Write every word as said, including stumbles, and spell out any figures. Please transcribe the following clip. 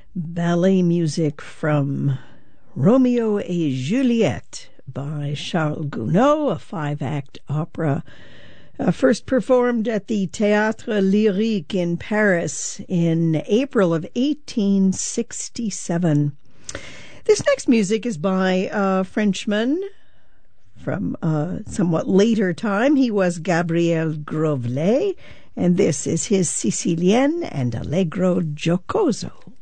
ballet music from Romeo et Juliet by Charles Gounod, a five-act opera uh, first performed at the Théâtre Lyrique in Paris in April of eighteen sixty-seven. This next music is by a Frenchman from a somewhat later time. He was Gabriel Grovelet, and this is his Sicilienne and Allegro Giocoso.